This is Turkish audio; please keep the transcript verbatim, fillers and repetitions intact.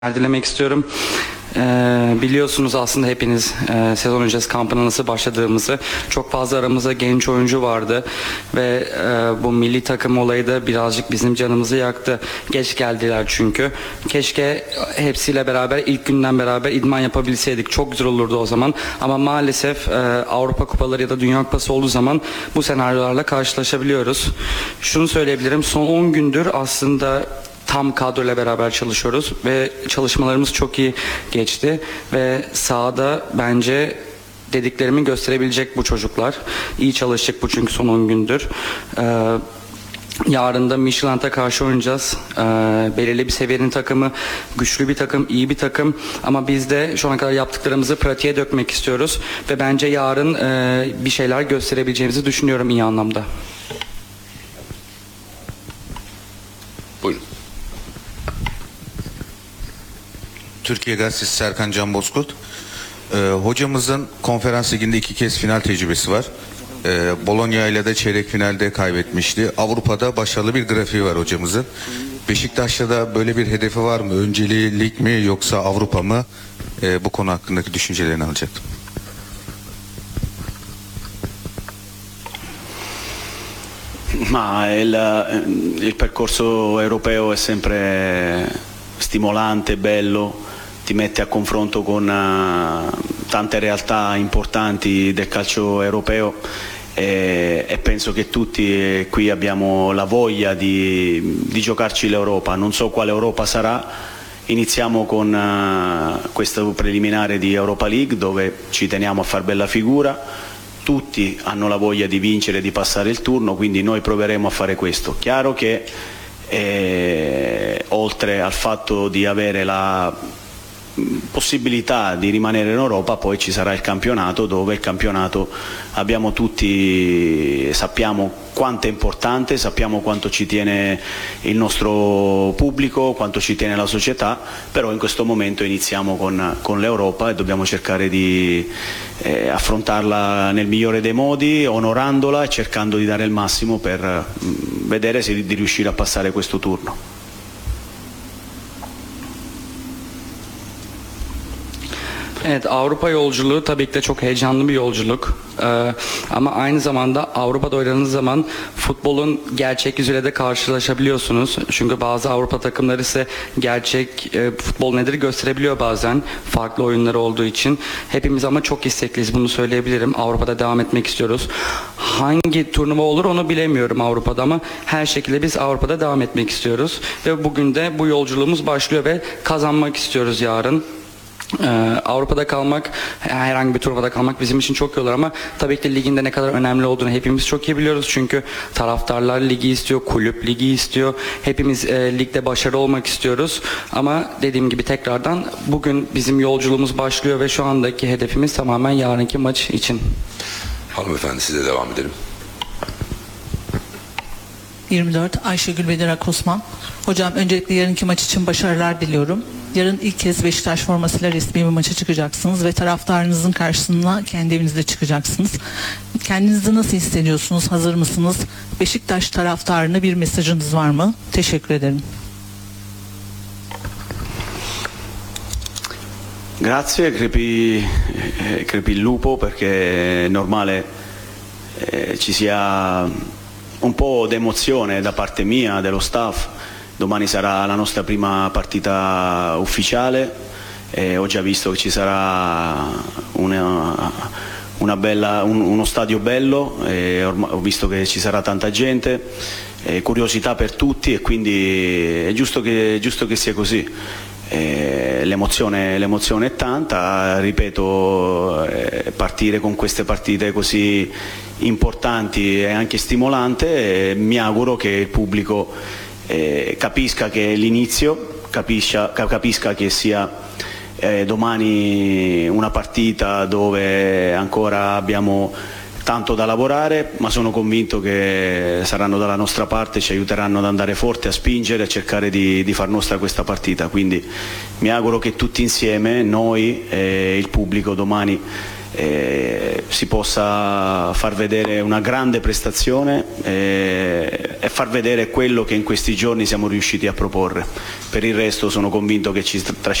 Dilemek istiyorum. Ee, biliyorsunuz aslında hepiniz e, sezon öncesi kampına nasıl başladığımızı. Çok fazla aramızda genç oyuncu vardı ve e, bu milli takım olayı da birazcık bizim canımızı yaktı. Geç geldiler çünkü. Keşke hepsiyle beraber ilk günden beraber idman yapabilseydik. Çok güzel olurdu o zaman. Ama maalesef e, Avrupa Kupaları ya da Dünya Kupası olduğu zaman bu senaryolarla karşılaşabiliyoruz. Şunu söyleyebilirim. Son on gündür aslında tam kadroyla beraber çalışıyoruz ve çalışmalarımız çok iyi geçti ve sahada bence dediklerimi gösterebilecek bu çocuklar. İyi çalışacak bu çünkü son on gündür. Ee, yarın da Midtjylland'a karşı oynayacağız. Ee, belirli bir seviyenin takımı, güçlü bir takım, iyi bir takım ama biz de şu ana kadar yaptıklarımızı pratiğe dökmek istiyoruz ve bence yarın e, bir şeyler gösterebileceğimizi düşünüyorum iyi anlamda. Buyurun. Türkiye Gazetesi Serkan Can Bozkurt. Ee, hocamızın konferans liginde iki kez final tecrübesi var. Ee, Bologna ile de çeyrek finalde kaybetmişti. Avrupa'da başarılı bir grafiği var hocamızın. Beşiktaş'ta da böyle bir hedefi var mı? Önceliği lig mi yoksa Avrupa mı? Ee, bu konu hakkındaki düşüncelerini alacaktım. Ma il, il percorso europeo è sempre stimolante, bello, ti mette a confronto con uh, tante realtà importanti del calcio europeo e, e penso che tutti qui abbiamo la voglia di, di giocarci l'Europa. Non so quale Europa sarà, iniziamo con uh, questo preliminare di Europa League dove ci teniamo a far bella figura. Tutti hanno la voglia di vincere e di passare il turno, quindi noi proveremo a fare questo. Chiaro che eh, oltre al fatto di avere la possibilità di rimanere in Europa, poi ci sarà il campionato, dove il campionato abbiamo tutti, sappiamo quanto è importante, sappiamo quanto ci tiene il nostro pubblico, quanto ci tiene la società, però in questo momento iniziamo con, con l'Europa e dobbiamo cercare di eh, affrontarla nel migliore dei modi, onorandola e cercando di dare il massimo per mh, vedere se di riuscire a passare questo turno. Evet, Avrupa yolculuğu tabii ki de çok heyecanlı bir yolculuk ee, ama aynı zamanda Avrupa'da oynadığınız zaman futbolun gerçek yüzüyle de karşılaşabiliyorsunuz. Çünkü bazı Avrupa takımları ise gerçek e, futbol nedir gösterebiliyor bazen farklı oyunları olduğu için. Hepimiz ama çok istekliyiz, bunu söyleyebilirim. Avrupa'da devam etmek istiyoruz. Hangi turnuva olur onu bilemiyorum Avrupa'da ama her şekilde biz Avrupa'da devam etmek istiyoruz. Ve bugün de bu yolculuğumuz başlıyor ve kazanmak istiyoruz yarın. Ee, Avrupa'da kalmak, herhangi bir turnuvada kalmak bizim için çok iyi olur ama tabii ki de ligin de ne kadar önemli olduğunu hepimiz çok iyi biliyoruz. Çünkü taraftarlar ligi istiyor, kulüp ligi istiyor. Hepimiz e, ligde başarılı olmak istiyoruz. Ama dediğim gibi tekrardan bugün bizim yolculuğumuz başlıyor ve şu andaki hedefimiz tamamen yarınki maç için. Hanımefendi size devam edelim. yirmi dört Ayşegül Bedirak Osman. Hocam öncelikle yarınki maç için başarılar diliyorum. Yarın ilk kez Beşiktaş formasıyla resmi bir maça çıkacaksınız ve taraftarınızın karşısına kendi evinizde çıkacaksınız. Kendinizi nasıl hissediyorsunuz? Hazır mısınız? Beşiktaş taraftarına bir mesajınız var mı? Teşekkür ederim. Grazie, crepi, crepi il lupo perché è normale eh, ci sia un po' d'emozione da parte mia, dello staff. Domani sarà la nostra prima partita ufficiale e ho già visto che ci sarà una, una bella, un, uno stadio bello e ho visto che ci sarà tanta gente, e curiosità per tutti e quindi è giusto che, è giusto che sia così. Eh, l'emozione, l'emozione è tanta, ripeto, eh, partire con queste partite così importanti è anche stimolante e mi auguro che il pubblico eh, capisca che è l'inizio, capisca, capisca che sia eh, domani una partita dove ancora abbiamo tanto da lavorare, ma sono convinto che saranno dalla nostra parte, ci aiuteranno ad andare forte, a spingere, a cercare di, di far nostra questa partita. Quindi mi auguro che tutti insieme, noi e il pubblico, domani eh, si possa far vedere una grande prestazione eh, e far vedere quello che in questi giorni siamo riusciti a proporre. Per il resto sono convinto che ci